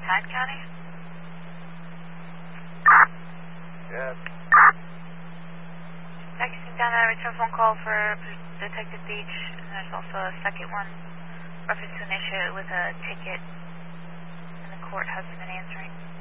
Hyde County? Yes. Texting down a return phone call for Detective Beach, and there's also a second one reference to an issue with a ticket, and the court hasn't been answering.